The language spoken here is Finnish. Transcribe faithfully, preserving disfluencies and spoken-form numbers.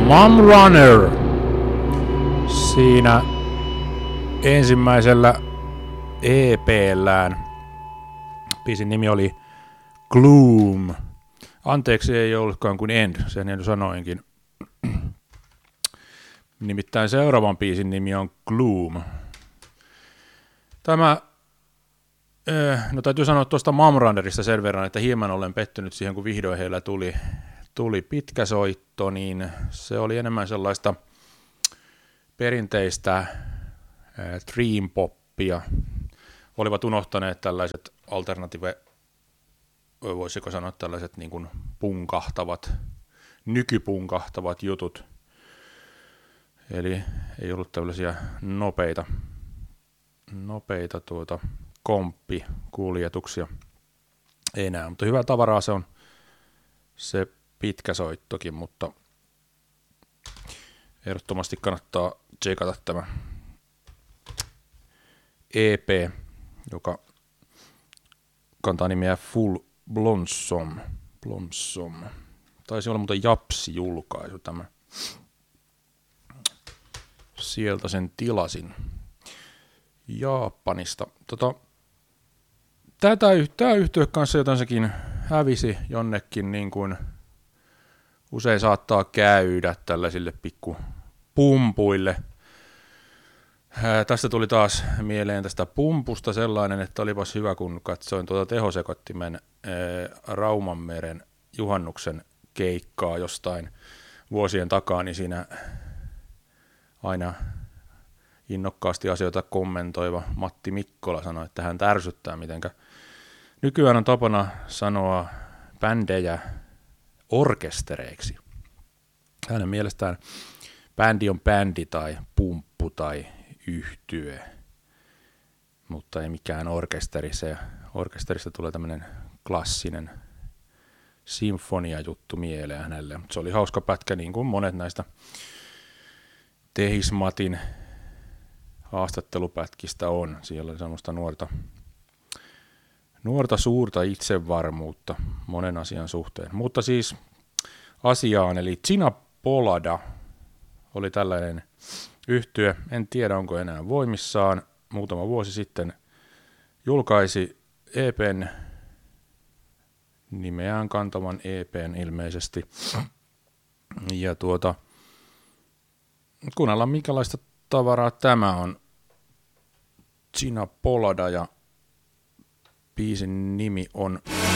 Mom Runner. Siinä ensimmäisellä E P:llään. Biisin nimi oli Gloom. Anteeksi, ei ollutkaan kuin End, sen jo sanoinkin. Nimittäin seuraavan biisin nimi on Gloom. Tämä, no täytyy sanoa tuosta Mom Runnerista sen verran, että hieman olen pettynyt siihen, kun vihdoin heillä tuli, tuli pitkä soitto, niin se oli enemmän sellaista perinteistä dream poppia. Olivat unohtaneet tällaiset alternative, voisiko sanoa tällaiset niin kuin punkahtavat, nykypunkahtavat jutut. Eli ei ollut tällaisia nopeita, nopeita tuota komppikuljetuksia enää, mutta hyvää tavaraa se on se pitkä soittokin, mutta ehdottomasti kannattaa tsekata tämä E P, joka kantaa nimeä Full Blossom. Blossom. Taisi olla muuten Japsi-julkaisu tämä. Sieltä sen tilasin. Japanista. Tota, tätä yhtää yhtyä kanssa jotensakin hävisi jonnekin, niin kuin usein saattaa käydä tällaisille pikku pumpuille. Ää, tästä tuli taas mieleen tästä pumpusta sellainen, että olipas hyvä, kun katsoin tuota tehosekottimen ää, Raumanmeren juhannuksen keikkaa jostain vuosien takaa, niin siinä aina innokkaasti asioita kommentoiva Matti Mikkola sanoi, että hän tärsyttää, mitenkä nykyään on tapana sanoa bändejä orkestereiksi. Hänen mielestään bändi on bändi tai pumppu tai yhtye, mutta ei mikään orkesteri. Se orkesterista tulee tämmöinen klassinen sinfonia-juttu mieleen hänelle. Se oli hauska pätkä, niin kuin monet näistä Tehismatin haastattelupätkistä on. Siellä oli semmoista nuorta, nuorta suurta itsevarmuutta monen asian suhteen. Mutta siis asiaan, eli Gina Polada oli tällainen yhtye, en tiedä onko enää voimissaan, muutama vuosi sitten julkaisi E P:n, nimeään kantavan E P:n ilmeisesti, ja tuota, kuunnellaan minkälaista tavaraa tämä on. Gina Polada ja biisin nimi on